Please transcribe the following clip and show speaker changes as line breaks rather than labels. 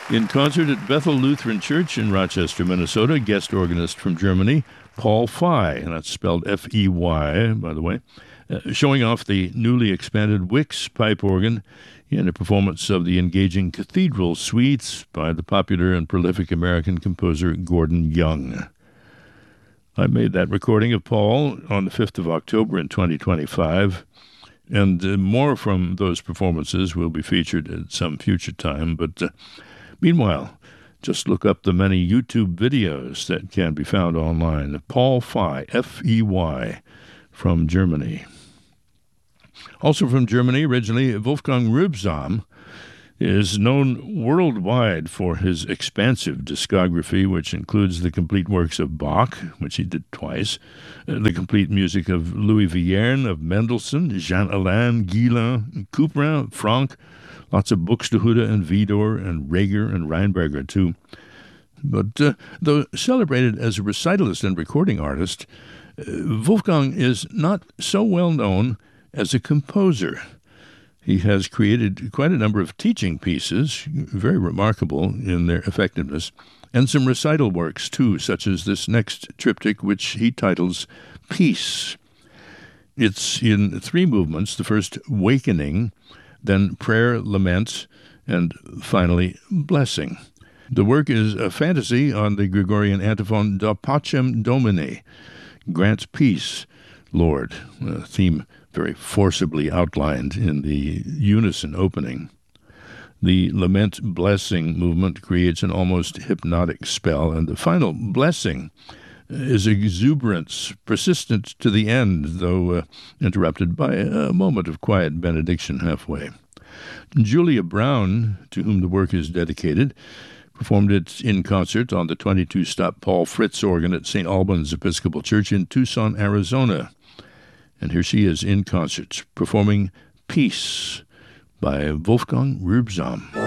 In concert at Bethel Lutheran Church in Rochester, Minnesota, guest organist from Germany, Paul Fey, and that's spelled F-E-Y, by the way, showing off the newly expanded Wix pipe organ in a performance of the engaging Cathedral Suites by the popular and prolific American composer Gordon Young. I made that recording of Paul on the 5th of October in 2025, and more from those performances will be featured at some future time, but meanwhile, just look up the many YouTube videos that can be found online. Paul Fey, F-E-Y, from Germany. Also from Germany, originally, Wolfgang Rübsam is known worldwide for his expansive discography, which includes the complete works of Bach, which he did twice, the complete music of Louis Vierne, of Mendelssohn, Jean-Alain, Guillain, Couperin, Franck, lots of Buxtehude and Widor and Reger and Reinberger, too. But though celebrated as a recitalist and recording artist, Wolfgang is not so well known as a composer. He has created quite a number of teaching pieces, very remarkable in their effectiveness, and some recital works, too, such as this next triptych, which he titles Peace. It's in 3 movements, the first Wakening, then Prayer, Lament, and finally Blessing. The work is a fantasy on the Gregorian antiphon Da Pacem Domini, grant peace, Lord, a theme very forcibly outlined in the unison opening. The Lament Blessing movement creates an almost hypnotic spell, and the final Blessing is exuberance, persistent to the end, though interrupted by a moment of quiet benediction halfway. Julia Brown, to whom the work is dedicated, performed it in concert on the 22-stop Paul Fritz organ at St. Albans Episcopal Church in Tucson, Arizona. And here she is in concert, performing Peace by Wolfgang Rübsam.